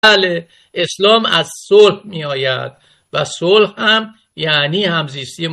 بله اسلام از صلح می آید و صلح هم یعنی همزیستی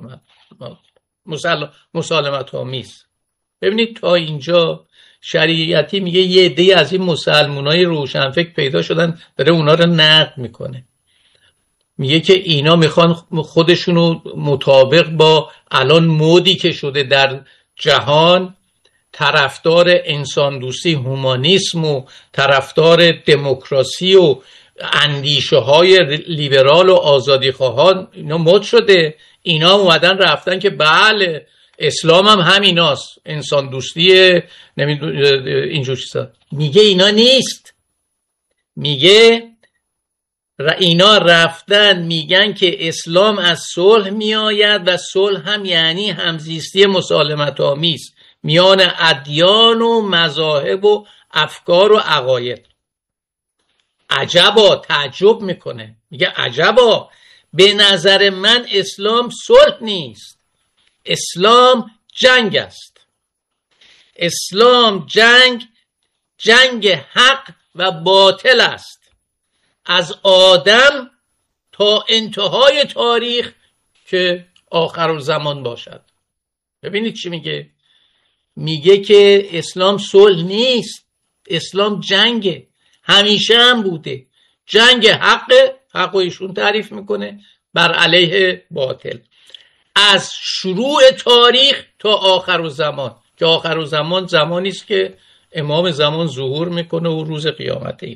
مسالمت آمیز. ببینید تا اینجا شریعتی میگه یه عده از این مسلمانای روشنفکر پیدا شدن داره اونا رو نقد میکنه، میگه که اینا میخوان خودشونو مطابق با الان مودی که شده در جهان، طرفدار انسان دوستی، هومانیسم و طرفدار دموکراسی و اندیشه های لیبرال و آزادی خواهان اینا مد شده، اینا اومدن رفتن که بله اسلام هم همیناست، انسان دوستی اینجور چیزا. میگه اینا نیست، میگه اینا رفتن میگن که اسلام از صلح میآید و صلح هم یعنی همزیستی مسالمت آمیز میان ادیان و مذاهب و افکار و عقاید. عجبا، تعجب میکنه، میگه عجبا، به نظر من اسلام صلح نیست، اسلام جنگ است. اسلام جنگ حق و باطل است، از آدم تا انتهای تاریخ که آخرالزمان باشد. ببینید چی میگه، میگه که اسلام صلح نیست، اسلام جنگه، همیشه هم بوده، جنگ حق و ایشون تعریف میکنه بر علیه باطل، از شروع تاریخ تا آخرالزمان، که آخرالزمان زمانی است که امام زمان ظهور میکنه و روز قیامته.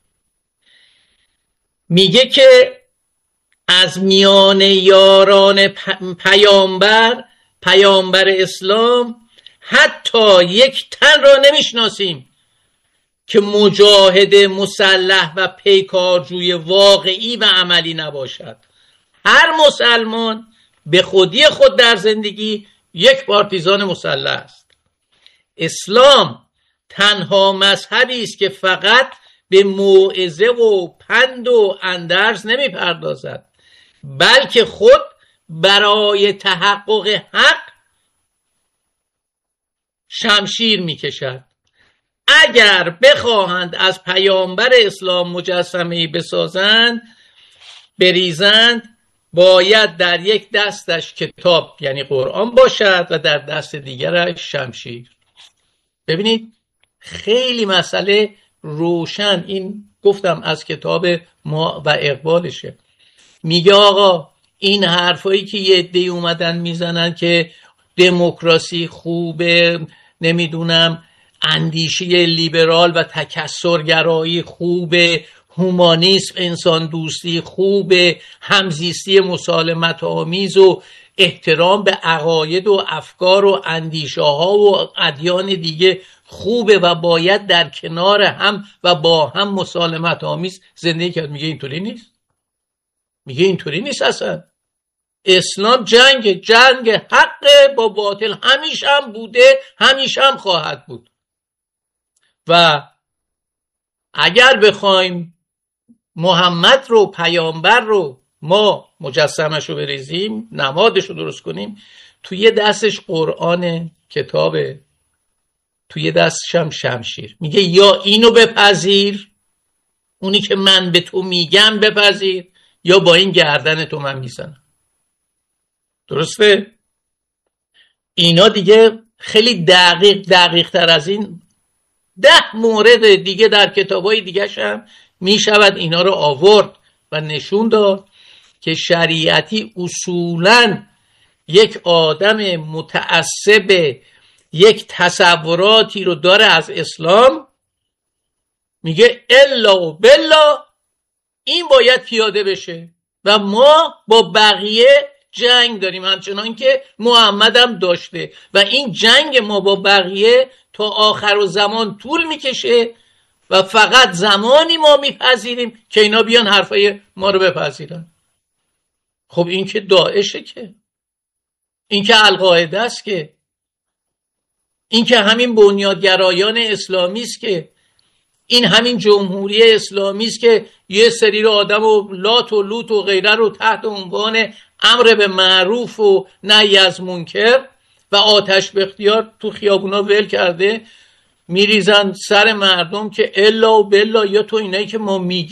میگه که از میان یاران پیامبر اسلام حتی یک تن را نمیشناسیم که مجاهد مسلح و پیکارجوی واقعی و عملی نباشد. هر مسلمان به خودی خود در زندگی یک پارتیزان مسلح است. اسلام تنها مذهبی است که فقط به موعظه و پند و اندرز نمی پردازد، بلکه خود برای تحقق حق شمشیر می کشد. اگر بخواهند از پیامبر اسلام مجسمه‌ای بریزند، باید در یک دستش کتاب یعنی قرآن باشد و در دست دیگرش شمشیر. ببینید خیلی مسئله روشن، این گفتم از کتاب ما و اقبالشه. میگه آقا این حرفایی که یه عده‌ای اومدن میزنن که دموکراسی خوبه، نمیدونم اندیشه لیبرال و تکثرگرایی خوبه، هومانیسم انسان دوستی خوبه، همزیستی مسالمت آمیز و احترام به عقاید و افکار و اندیشه ها و ادیان دیگه خوبه و باید در کنار هم و با هم مسالمت آمیز زندگی کرد. میگه اینطوری نیست، میگه اینطوری نیست اصلا. اسلام جنگ حق با باطل، همیشه هم بوده، همیشه هم خواهد بود. و اگر بخوایم محمد رو، پیامبر رو، ما مجسمش رو بریزیم، نمادش رو درست کنیم، توی دستش قرآن کتابه، توی دستش هم شمشیر. میگه یا اینو بپذیر، اونی که من به تو میگم بپذیر، یا با این گردن تو من میزنم. درسته؟ اینا دیگه خیلی دقیق تر از این 10 مورد دیگه در کتابای دیگه هم میشود اینا رو آورد و نشون داد که شریعتی اصولاً یک آدم متعصب یک تصوراتی رو داره از اسلام، میگه الا و بلا این باید پیاده بشه و ما با بقیه جنگ داریم همچنان که محمد هم داشته و این جنگ ما با بقیه تا آخرالزمان طول میکشه و فقط زمانی ما میپذیریم که اینا بیان حرفای ما رو بپذیرن. خب این که داعشه، که این که القاعده است، که این که همین بنیادگرایان اسلامی است، که این همین جمهوری اسلامی است که یه سری آدم و لات و لوط و غیره رو تحت عنوان امر به معروف و نهی از منکر و آتش به اختیار تو خیابونا ول کرده. میریزن سر مردم که الا و بلا یا تو اینایی که ما میگیم